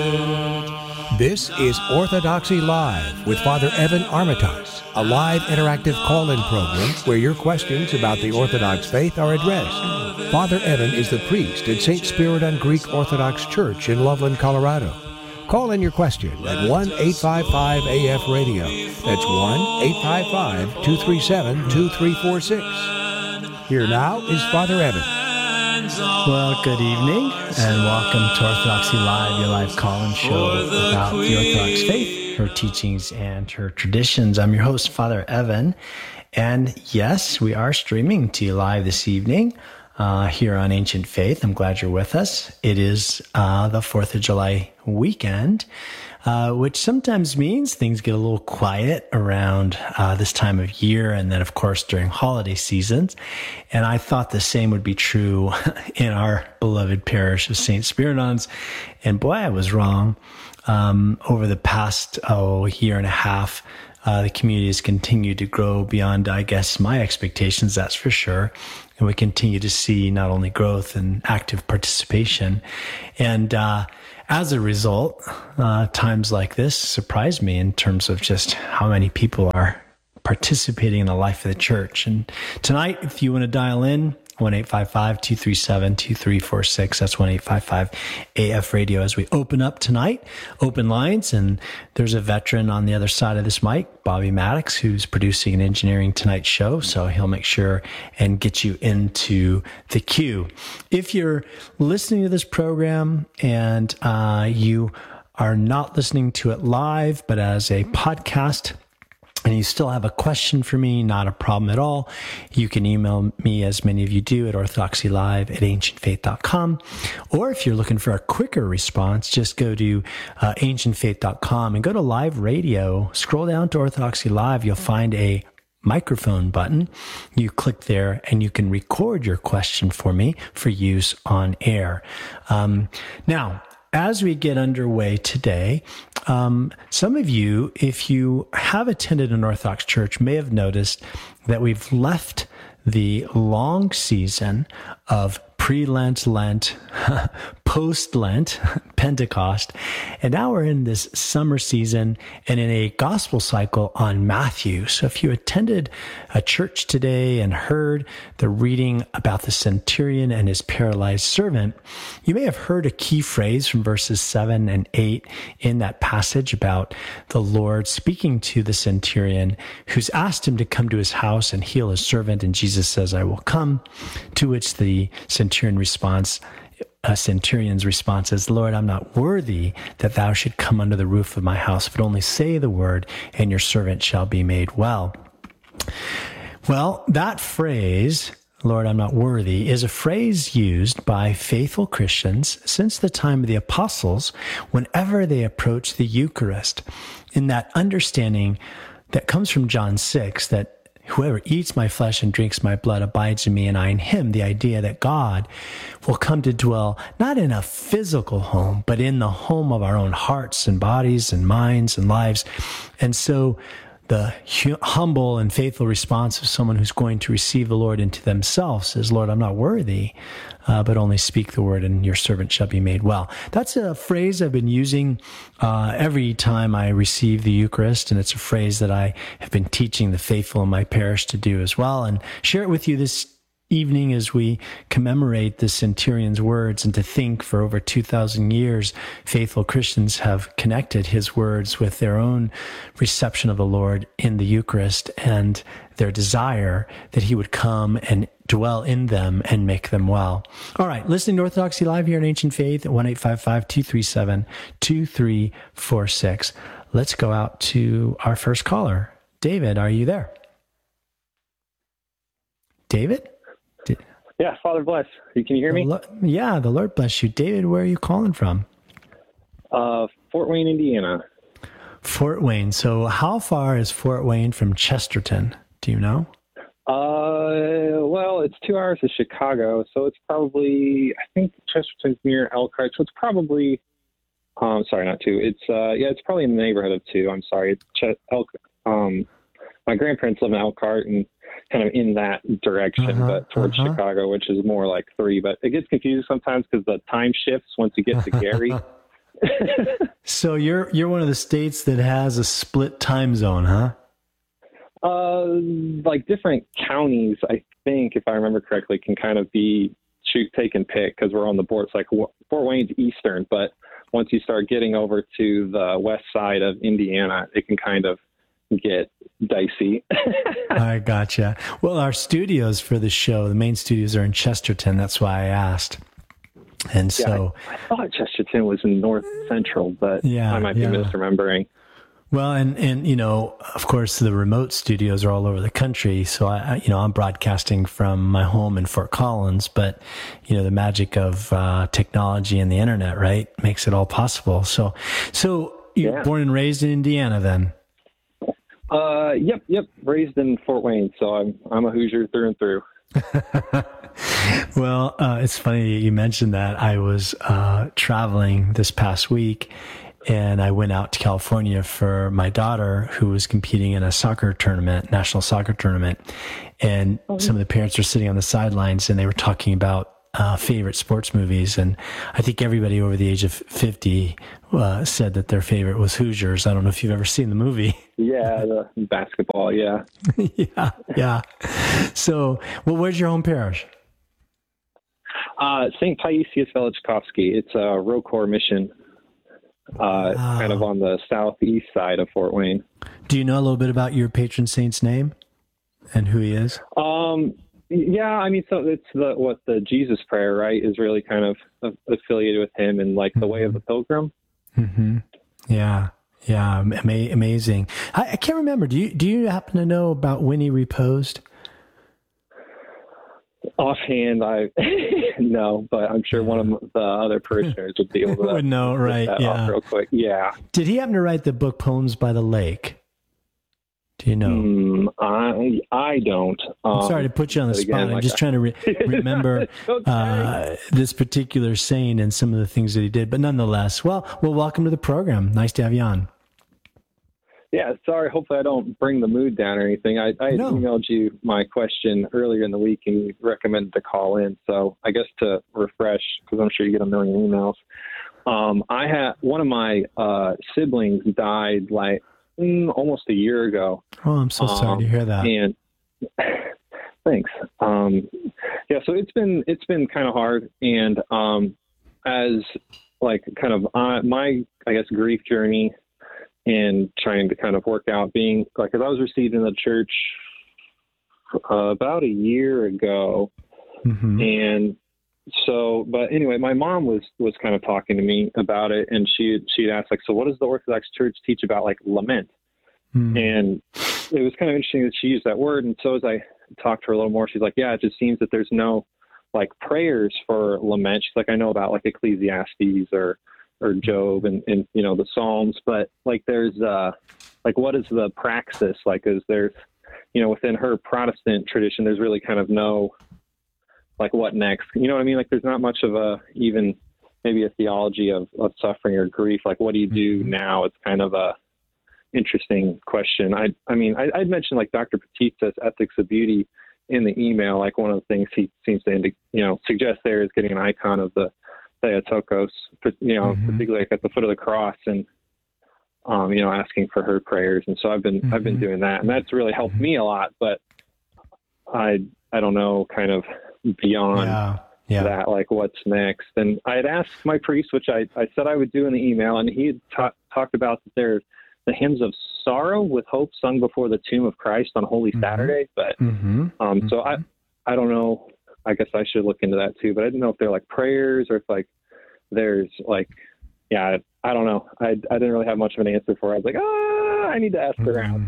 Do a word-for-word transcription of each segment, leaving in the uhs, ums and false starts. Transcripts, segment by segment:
This is Orthodoxy Live with Father Evan Armitage, a live interactive call-in program where your questions about the Orthodox faith are addressed. Father Evan is the priest at Saint Spiridon Greek Orthodox Church in Loveland, Colorado. Call in your question at one eight five five A F radio. That's one eight five five, two three seven, two three four six. Here now is Father Evan. Well, good evening, and welcome to Orthodoxy Live, your live call-in show about the Orthodox faith, her teachings, and her traditions. I'm your host, Father Evan, and yes, we are streaming to you live this evening uh, here on Ancient Faith. I'm glad you're with us. It is uh, the fourth of July weekend, uh, which sometimes means things get a little quiet around uh, this time of year, and then, of course, during holiday seasons. And I thought the same would be true in our beloved parish of Saint Spiridon's. And boy, I was wrong. Um, over the past oh, year and a half, uh, the community has continued to grow beyond, I guess, my expectations, that's for sure. And we continue to see not only growth and active participation. And uh, as a result, uh, times like this surprise me in terms of just how many people are participating in the life of the church. And tonight, if you want to dial in, one eight five five, two three seven, two three four six. That's one eight five five A F radio as we open up tonight. Open lines, and there's a veteran on the other side of this mic, Bobby Maddox, who's producing and engineering tonight's show, so he'll make sure and get you into the queue. If you're listening to this program and uh, you are not listening to it live, but as a podcast, and you still have a question for me, not a problem at all, you can email me, as many of you do, at orthodoxylive at ancient faith dot com. Or if you're looking for a quicker response, just go to uh, ancient faith dot com and go to live radio. Scroll down to Orthodoxy Live. You'll find a microphone button. You click there and you can record your question for me for use on air. Um, now, as we get underway today, um, some of you, if you have attended an Orthodox church, may have noticed that we've left the long season of pre-Lent, Lent, post-Lent, Pentecost, and now we're in this summer season and in a gospel cycle on Matthew. So if you attended a church today and heard the reading about the centurion and his paralyzed servant, you may have heard a key phrase from verses seven and eight in that passage about the Lord speaking to the centurion who's asked him to come to his house and heal his servant, and Jesus says, "I will come," to which the centurion responds, a centurion's response is, "Lord, I'm not worthy that thou should come under the roof of my house, but only say the word, and your servant shall be made well." Well, that phrase, "Lord, I'm not worthy," is a phrase used by faithful Christians since the time of the apostles whenever they approach the Eucharist, in that understanding that comes from John six, that whoever eats my flesh and drinks my blood abides in me and I in him. The idea that God will come to dwell not in a physical home, but in the home of our own hearts and bodies and minds and lives. And so the hu- humble and faithful response of someone who's going to receive the Lord into themselves is, "Lord, I'm not worthy, uh, but only speak the word and your servant shall be made well." That's a phrase I've been using uh, every time I receive the Eucharist, and it's a phrase that I have been teaching the faithful in my parish to do as well, and share it with you this evening as we commemorate the centurion's words, and to think for over two thousand years, faithful Christians have connected his words with their own reception of the Lord in the Eucharist and their desire that he would come and dwell in them and make them well. All right, listening to Orthodoxy Live here in Ancient Faith at one eight five five, two three seven, two three four six. Let's go out to our first caller. David, are you there? David? Yeah, Father bless. Can you hear me? Yeah, the Lord bless you. David, where are you calling from? Uh, Fort Wayne, Indiana. Fort Wayne. So how far is Fort Wayne from Chesterton? Do you know? Uh, well, it's two hours to Chicago, so it's probably, I think Chesterton's near Elkhart, so it's probably, um, sorry, not two. It's, uh, yeah, it's probably in the neighborhood of two. I'm sorry. It's Ch- Elk, um, my grandparents live in Elkhart and kind of in that direction, uh-huh, but towards uh-huh. Chicago, which is more like three. But it gets confusing sometimes because the time shifts once you get to Gary. So you're you're one of the states that has a split time zone, huh? uh, like different counties, I think, if I remember correctly, can kind of be shoot, take and pick because we're on the board. It's like Fort Wayne's Eastern, but once you start getting over to the west side of Indiana, it can kind of get dicey. I gotcha. Well, our studios for the show, the main studios are in Chesterton. That's why I asked. And so yeah, I, I thought Chesterton was in North Central, but yeah, I might yeah. be misremembering. Well, and, and, you know, of course, the remote studios are all over the country. So, I, you know, I'm broadcasting from my home in Fort Collins, but, you know, the magic of uh, technology and the internet, right, makes it all possible. So, so you're yeah. born and raised in Indiana then? Uh, yep, yep. Raised in Fort Wayne. So I'm, I'm a Hoosier through and through. Well, uh, it's funny you mentioned that. I was uh, traveling this past week, and I went out to California for my daughter, who was competing in a soccer tournament, national soccer tournament. And oh, some of the parents were sitting on the sidelines, and they were talking about uh, favorite sports movies. And I think everybody over the age of fifty uh, said that their favorite was Hoosiers. I don't know if you've ever seen the movie. Yeah, the basketball, yeah. yeah, yeah. So, well, where's your home parish? Uh, Saint Paisius Velichkovsky. It's a Rocor mission, uh, oh. kind of on the southeast side of Fort Wayne. Do you know a little bit about your patron saint's name and who he is? Um, yeah, I mean, so it's the what the Jesus prayer, right, is really kind of affiliated with him, and like the mm-hmm. way of the pilgrim. Mm-hmm. Yeah, yeah, ama- amazing. I, I can't remember. Do you do you happen to know about when he reposed? Offhand, I no, but I'm sure one of the other parishioners would be able to would know, right? That yeah, off real quick. Yeah. Did he happen to write the book Poems by the Lake? Do you know? Mm, I I don't. Um, I'm sorry to put you on the spot. Again, I'm like just I... trying to re- remember okay. uh, this particular saying and some of the things that he did. But nonetheless, well, well, welcome to the program. Nice to have you on. Yeah, sorry. Hopefully I don't bring the mood down or anything. I, I no. emailed you my question earlier in the week and you recommended to call in. So I guess to refresh, because I'm sure you get a million emails. Um, I had one of my uh, siblings died like mm, almost a year ago. Oh, I'm so sorry um, to hear that. And thanks. Um, yeah, so it's been it's been kind of hard, and um, as like kind of uh, my I guess grief journey. And trying to kind of work out being like, because I was received in the church uh, about a year ago. Mm-hmm. And so, but anyway, my mom was, was kind of talking to me about it. And she, she'd asked like, so what does the Orthodox Church teach about like lament? Mm-hmm. And it was kind of interesting that she used that word. And so as I talked to her a little more, she's like, yeah, it just seems that there's no like prayers for lament. She's like, I know about like Ecclesiastes or, or Job and, and, you know, the Psalms, but like, there's uh like, what is the praxis? Like, is there's, you know, within her Protestant tradition, there's really kind of no, like what next, you know what I mean? Like, there's not much of a, even maybe a theology of, of suffering or grief. Like, what do you do now? It's kind of a interesting question. I, I mean, I, I'd mentioned like Doctor Petit says Ethics of Beauty in the email. Like one of the things he seems to, indi- you know, suggest there is getting an icon of the Theotokos, you know, mm-hmm. particularly at the foot of the cross, and um, you know, asking for her prayers. And so I've been mm-hmm. I've been doing that, and that's really helped mm-hmm. me a lot. But I I don't know, kind of beyond yeah. Yeah. that, like what's next. And I had asked my priest, which I, I said I would do in the email, and he had ta- talked about that there's the hymns of sorrow with hope sung before the tomb of Christ on Holy mm-hmm. Saturday. But mm-hmm. um, so I I don't know. I guess I should look into that too, but I didn't know if they're like prayers or if like there's like, yeah, I, I don't know. I I didn't really have much of an answer for it. I was like, ah, I need to ask around.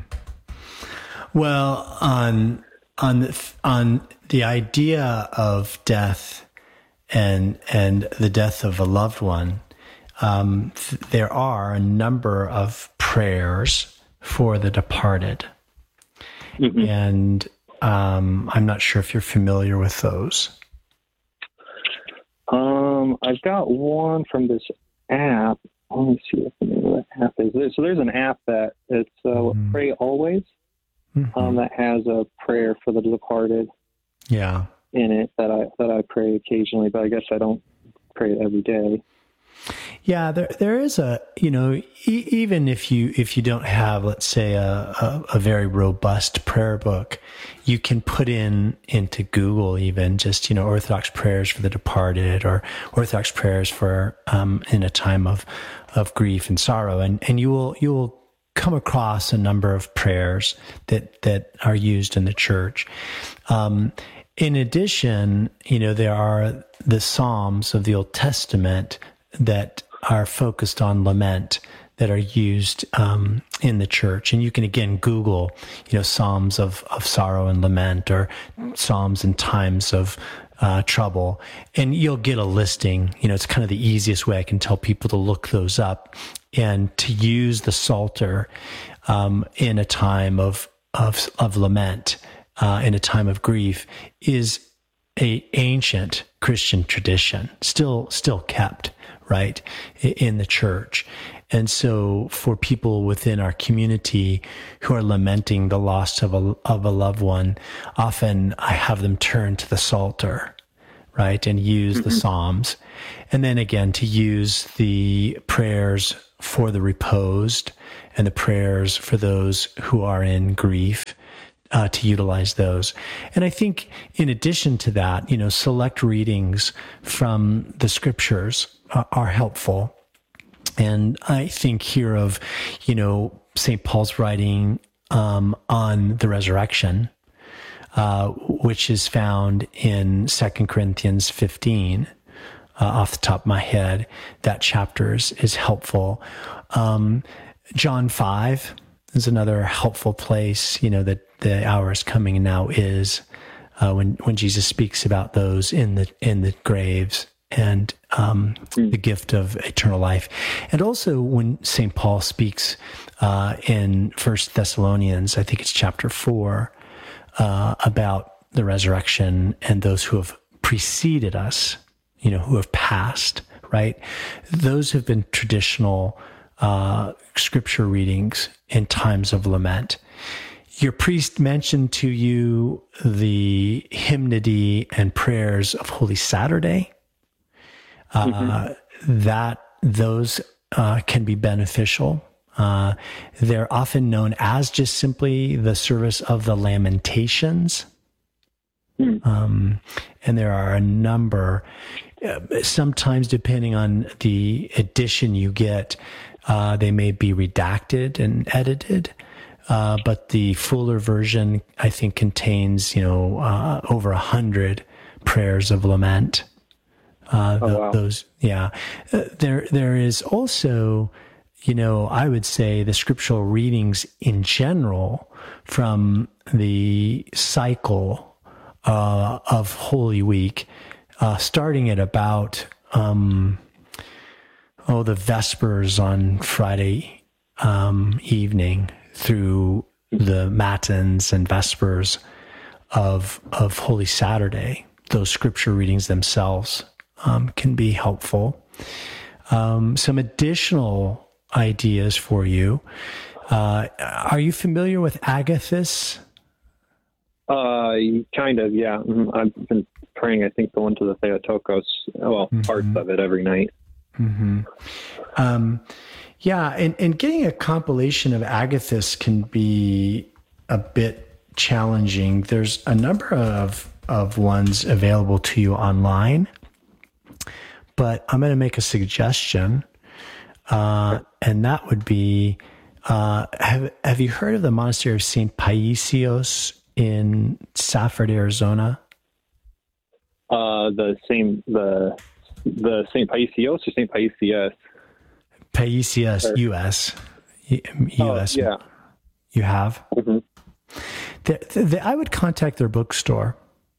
Well, on on the, on the idea of death and and the death of a loved one, um, th- there are a number of prayers for the departed, mm-hmm. and Um, I'm not sure if you're familiar with those. Um, I've got one from this app. Let me see what the name of that app is. So there's an app that it's uh, mm-hmm. Pray Always, mm-hmm. um, that has a prayer for the departed. Yeah. In it that I that I pray occasionally, but I guess I don't pray it every day. Yeah, there there is a, you know, e- even if you if you don't have, let's say, a, a, a very robust prayer book, you can put in into Google even just, you know, Orthodox prayers for the departed, or Orthodox prayers for um, in a time of of grief and sorrow, and and you will you will come across a number of prayers that that are used in the church. Um, in addition, you know, there are the Psalms of the Old Testament that are focused on lament, that are used um, in the church. And you can, again, Google, you know, Psalms of, of sorrow and lament, or Psalms in times of uh, trouble, and you'll get a listing. You know, it's kind of the easiest way I can tell people to look those up and to use the Psalter um, in a time of, of, of lament, uh, in a time of grief, is a ancient Christian tradition, still still kept, right, in the church. And so for people within our community who are lamenting the loss of a, of a loved one, often I have them turn to the Psalter, right, and use mm-hmm. the Psalms. And then again, to use the prayers for the reposed and the prayers for those who are in grief, Uh, to utilize those. And I think in addition to that, you know, select readings from the scriptures uh, are helpful. And I think here of, you know, Saint Paul's writing um, on the resurrection, uh, which is found in Second Corinthians fifteen, uh, off the top of my head. That chapter is, is helpful. Um, John five is another helpful place, you know, that the hour is coming and now is, uh, when when Jesus speaks about those in the in the graves, and um, mm. the gift of eternal life. And also when Saint Paul speaks uh, in First Thessalonians, I think it's chapter four, uh, about the resurrection and those who have preceded us, you know, who have passed, right? Those have been traditional uh, scripture readings in times of lament. Your priest mentioned to you the hymnody and prayers of Holy Saturday. Uh, mm-hmm. That those uh, can be beneficial. Uh, they're often known as just simply the service of the Lamentations. Mm. Um, and there are a number, uh, sometimes depending on the edition you get, uh, they may be redacted and edited. Uh, but the fuller version, I think, contains, you know, uh, over a hundred prayers of lament. Uh, oh, wow. Those, yeah. Uh, there, there is also, you know, I would say the scriptural readings in general from the cycle uh, of Holy Week, uh, starting at about, um, oh, the Vespers on Friday um, evening, through the Matins and Vespers of of Holy Saturday. Those scripture readings themselves um, can be helpful. Um, some additional ideas for you. Uh, are you familiar with Agathis? Uh, kind of, yeah. I've been praying, I think, the one to the Theotokos, well, mm-hmm. parts of it every night. Mm-hmm. Um, yeah, and, and getting a compilation of Agathis can be a bit challenging. There's a number of, of ones available to you online, but I'm going to make a suggestion, uh, and that would be, uh, have, have you heard of the monastery of Saint Paisios in Safford, Arizona? Uh, the same, the the Saint Paisios or Saint Paisius? Paisius, or, U S U S. Oh, yeah. You have? Mm-hmm. The, the, the, I would contact their bookstore.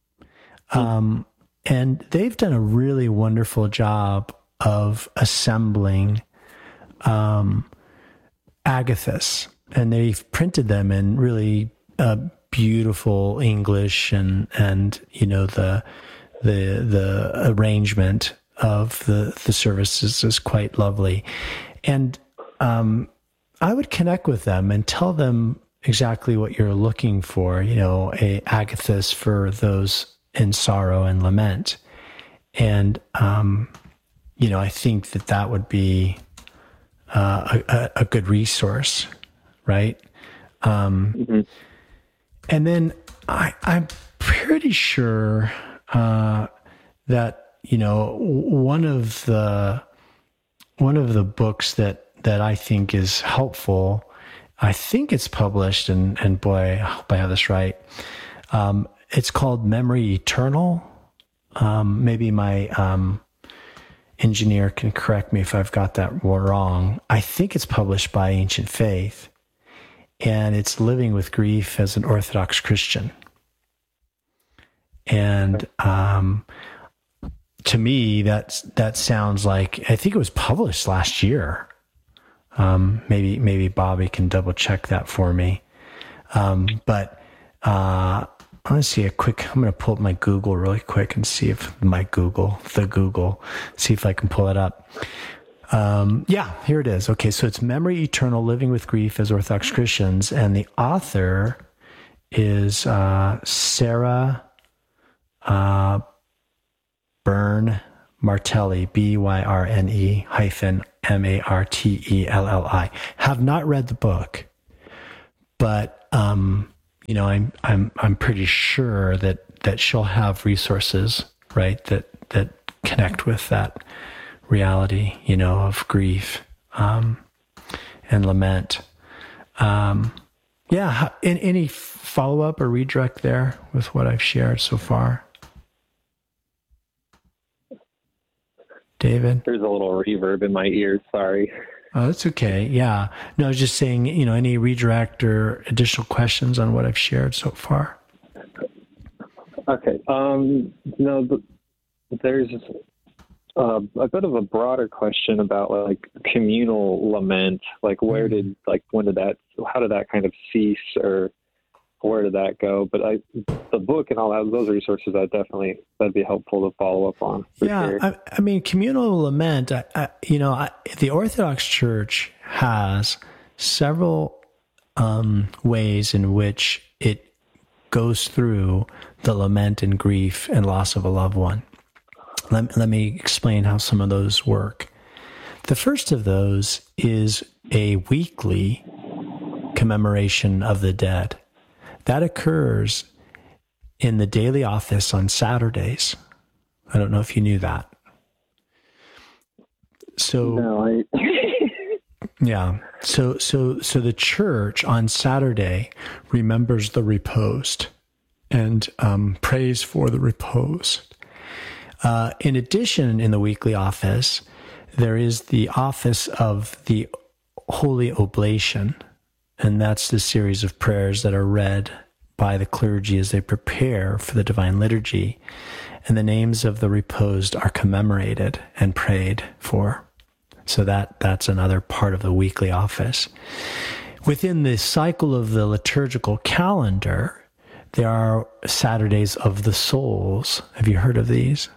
Um, mm-hmm. And they've done a really wonderful job of assembling um, Agathis. And they've printed them in really uh, beautiful English, and, and you know, the the the arrangement of the, the services is quite lovely. And um, I would connect with them and tell them exactly what you're looking for, you know, a Agathis for those in sorrow and lament. And um, you know, I think that that would be uh, a, a good resource, right? Um, mm-hmm. And then I, I'm pretty sure uh, that, you know, one of the one of the books that that I think is helpful, I think it's published, and and boy, I hope I have this right. Um, it's called Memory Eternal. Um, maybe my um, engineer can correct me if I've got that wrong. I think it's published by Ancient Faith, and it's Living with Grief as an Orthodox Christian. And um, to me, that's that sounds like, I think it was published last year. Um, maybe maybe Bobby can double check that for me. Um, but uh, I want to see a quick, I'm going to pull up my Google really quick and see if my Google, the Google, see if I can pull it up. Um, yeah, here it is. Okay, so it's Memory Eternal, Living with Grief as Orthodox Christians. And the author is uh, Sarah uh, Byrne Martelli, B Y R N E hyphen M A R T E L L I. Have not read the book, but um, you know, I'm I'm I'm pretty sure that that she'll have resources, right, that that connect with that reality, you know, of grief um, and lament. Um, yeah, in, any follow up or redirect there with what I've shared so far, David? There's a little reverb in my ears. Sorry. Oh, that's okay. Yeah. No, I was just saying, you know, any redirect or additional questions on what I've shared so far? Okay. Um, no, there's uh, a bit of a broader question about like communal lament. Like, where did, like, when did that, how did that kind of cease, or where did that go? But I, the book and all that, those resources, that definitely, that'd be helpful to follow up on. Yeah. Sure. I, I mean, communal lament, I, I, you know, I, the Orthodox Church has several um, ways in which it goes through the lament and grief and loss of a loved one. Let, let me explain how some of those work. The first of those is a weekly commemoration of the dead. That occurs in the daily office on Saturdays. I don't know if you knew that. So, no, I... yeah. So, so, so the church on Saturday remembers the reposed and um, prays for the reposed. Uh, in addition, in the weekly office, there is the office of the Holy Oblation. And that's the series of prayers that are read by the clergy as they prepare for the Divine Liturgy. And the names of the reposed are commemorated and prayed for. So that that's another part of the weekly office. Within the cycle of the liturgical calendar, there are Saturdays of the Souls. Have you heard of these?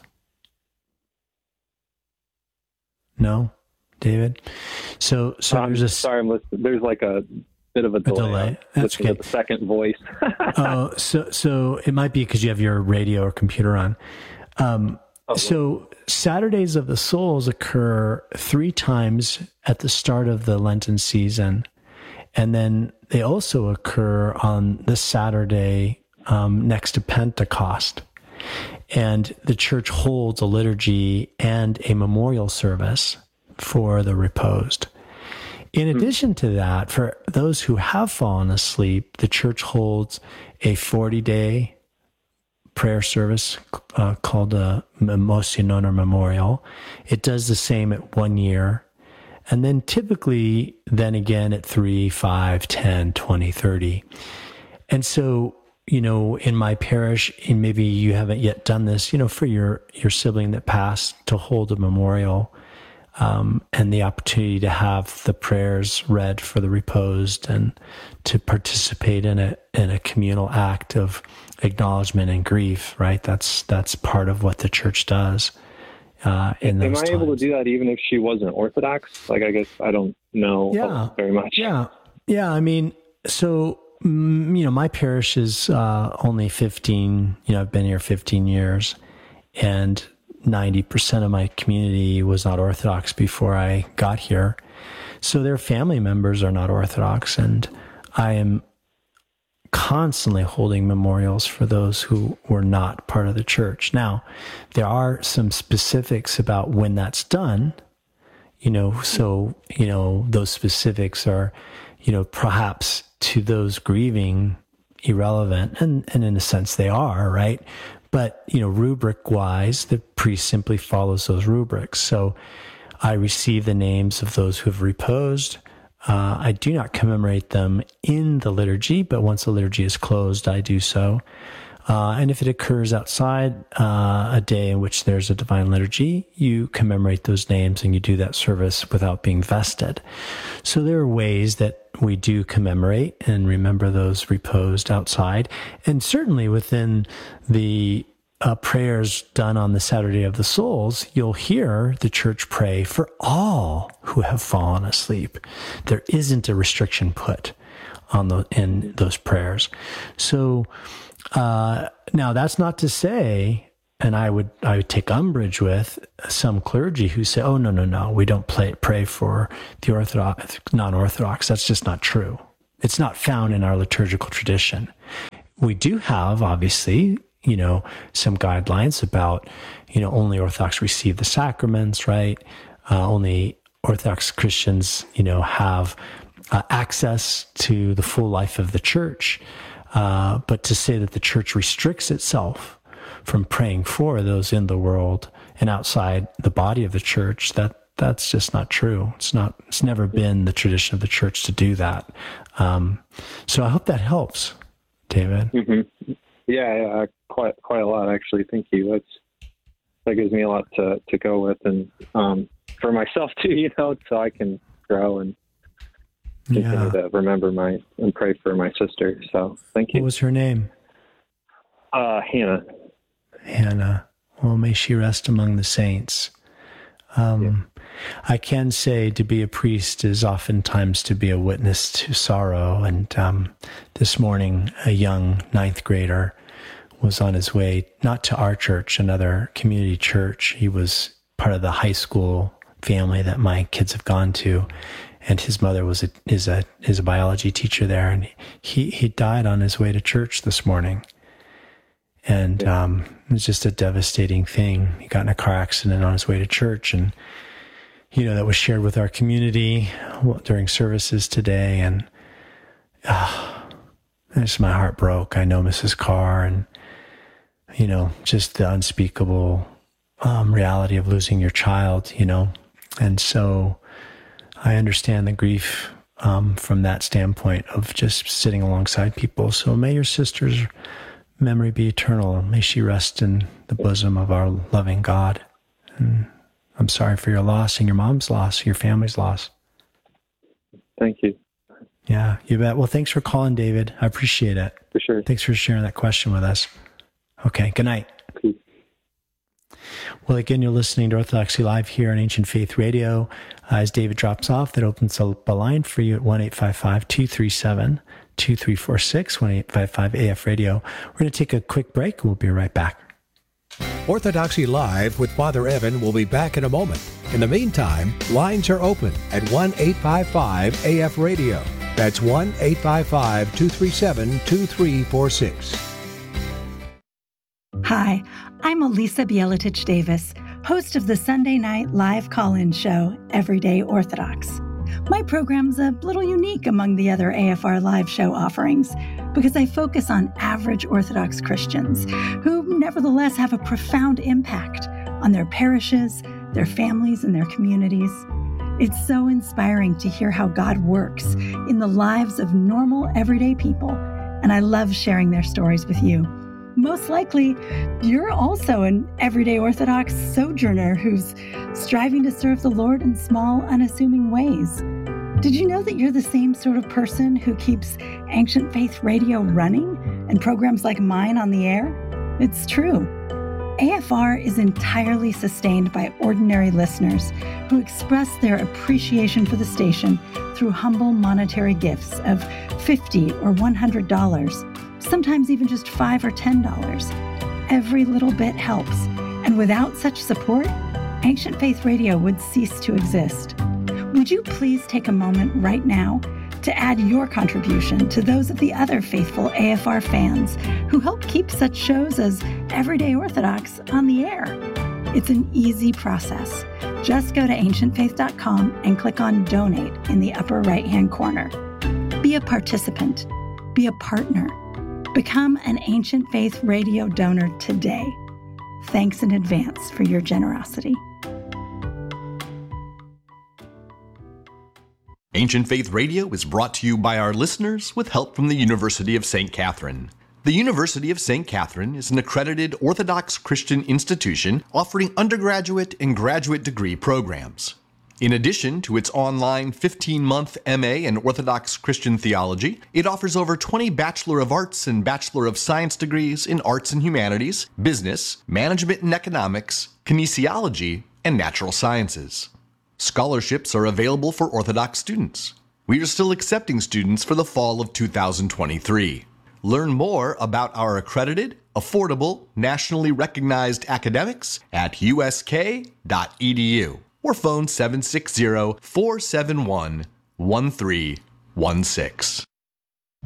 No, David? So, so um, there's a... Sorry, I'm listening. There's like a bit of a delay. A delay. That's okay. The second voice. Oh, so so it might be because you have your radio or computer on. Um, oh, so Saturdays of the Souls occur three times at the start of the Lenten season, and then they also occur on the Saturday um, next to Pentecost. And the church holds a liturgy and a memorial service for the reposed. In addition to that, for those who have fallen asleep, the church holds a forty-day prayer service uh, called a Mossi Nona Memorial. It does the same at one year. And then typically, then again at three, five, ten, twenty, thirty. And so, you know, in my parish, and maybe you haven't yet done this, you know, for your, your sibling that passed, to hold a memorial um, and the opportunity to have the prayers read for the reposed and to participate in a in a communal act of acknowledgement and grief, right? That's that's part of what the church does. Uh, in Am those I times. able to do that even if she wasn't Orthodox? Like, I guess I don't know yeah. very much. Yeah, yeah. I mean, so mm, you know, my parish is uh, only fifteen. You know, I've been here fifteen years, and ninety percent of my community was not Orthodox before I got here. So their family members are not Orthodox, and I am constantly holding memorials for those who were not part of the church. Now, there are some specifics about when that's done, you know, so, you know, those specifics are, you know, perhaps to those grieving irrelevant, and, and in a sense they are, right? But, you know, rubric-wise, the priest simply follows those rubrics. So I receive the names of those who have reposed. Uh, I do not commemorate them in the liturgy, but once the liturgy is closed, I do so. Uh, and if it occurs outside uh, a day in which there's a divine liturgy, you commemorate those names and you do that service without being vested. So there are ways that we do commemorate and remember those reposed outside. And certainly within the Uh, prayers done on the Saturday of the Souls, you'll hear the church pray for all who have fallen asleep. There isn't a restriction put on the in those prayers. So uh, now that's not to say, and I would I would take umbrage with some clergy who say, "Oh no no no, we don't play, pray for the Orthodox non-Orthodox." That's just not true. It's not found in our liturgical tradition. We do have, obviously, you know, some guidelines about, you know, only Orthodox receive the sacraments, right? Uh, only Orthodox Christians, you know, have uh, access to the full life of the church. Uh, but to say that the church restricts itself from praying for those in the world and outside the body of the church, that that's just not true. It's not, it's never been the tradition of the church to do that. Um, so I hope that helps, David. Mm-hmm. Yeah, yeah, quite quite a lot actually. Thank you. That's that gives me a lot to, to go with, and um, for myself too, you know, so I can grow and continue yeah. to remember my and pray for my sister. So thank you. What was her name? Uh, Hannah. Hannah. Well, may she rest among the saints. Um, yeah. I can say to be a priest is oftentimes to be a witness to sorrow. And um, this morning, a young ninth grader was on his way, not to our church, another community church. He was part of the high school family that my kids have gone to. And his mother was a, is a is a biology teacher there. And he, he died on his way to church this morning. And um, it was just a devastating thing. He got in a car accident on his way to church, and you know that was shared with our community during services today. And uh, just my heart broke. I know Missus Carr, and you know just the unspeakable um, reality of losing your child. You know, and so I understand the grief um, from that standpoint of just sitting alongside people. So may your sister's memory be eternal. May she rest in the bosom of our loving God. And I'm sorry for your loss and your mom's loss, your family's loss. Thank you. Yeah, you bet. Well, thanks for calling, David. I appreciate it. For sure. Thanks for sharing that question with us. Okay, good night. Peace. Well, again, you're listening to Orthodoxy Live here on Ancient Faith Radio. Uh, as David drops off, that opens up a line for you at one eight five five, two three seven, two three four six, one eight five five A F radio. We're going to take a quick break. We'll be right back. Orthodoxy Live with Father Evan will be back in a moment. In the meantime, lines are open at one eight five five A F radio. That's one eight five five, two three seven, two three four six. Hi, I'm Elisa Bieletich Davis, host of the Sunday night live call-in show, Everyday Orthodox. My program's a little unique among the other A F R live show offerings because I focus on average Orthodox Christians who nevertheless have a profound impact on their parishes, their families, and their communities. It's so inspiring to hear how God works in the lives of normal, everyday people, and I love sharing their stories with you. Most likely, you're also an everyday Orthodox sojourner who's striving to serve the Lord in small, unassuming ways. Did you know that you're the same sort of person who keeps Ancient Faith Radio running and programs like mine on the air? It's true. A F R is entirely sustained by ordinary listeners who express their appreciation for the station through humble monetary gifts of fifty dollars or one hundred dollars, sometimes even just five dollars or ten dollars. Every little bit helps, And without such support, Ancient Faith Radio would cease to exist. Would you please take a moment right now to add your contribution to those of the other faithful A F R fans who help keep such shows as Everyday Orthodox on the air? It's an easy process. Just go to ancient faith dot com and click on Donate in the upper right-hand corner. Be a participant. Be a partner. Become an Ancient Faith Radio donor today. Thanks in advance for your generosity. Ancient Faith Radio is brought to you by our listeners with help from the University of Saint Catherine. The University of Saint Catherine is an accredited Orthodox Christian institution offering undergraduate and graduate degree programs. In addition to its online fifteen-month M A in Orthodox Christian theology, it offers over twenty Bachelor of Arts and Bachelor of Science degrees in Arts and Humanities, Business, Management and Economics, Kinesiology, and Natural Sciences. Scholarships are available for Orthodox students. We are still accepting students for the fall of two thousand twenty-three. Learn more about our accredited, affordable, nationally recognized academics at U S K dot E D U or phone seven six zero, four seven one, one three one six.